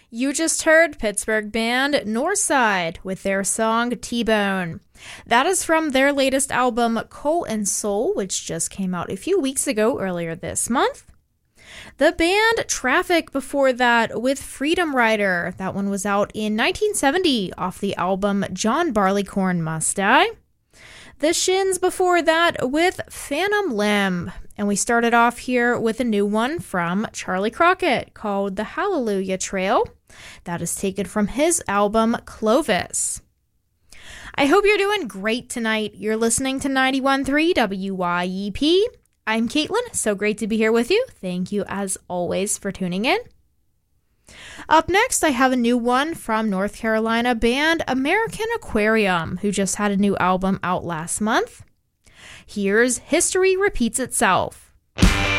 You just heard Pittsburgh band Northside with their song T-Bone. That is from their latest album Coal and Soul, which just came out a few weeks ago earlier this month. The band Traffic before that with Freedom Rider. That one was out in 1970 off the album John Barleycorn Must Die. The Shins before that with Phantom Limb. And we started off here with a new one from Charlie Crockett called The Hallelujah Trail. That is taken from his album Clovis. I hope you're doing great tonight. You're listening to 91.3 WYEP. I'm Caitlin. So great to be here with you. Thank you as always for tuning in. Up next, I have a new one from North Carolina band American Aquarium, who just had a new album out last month. Here's History Repeats Itself.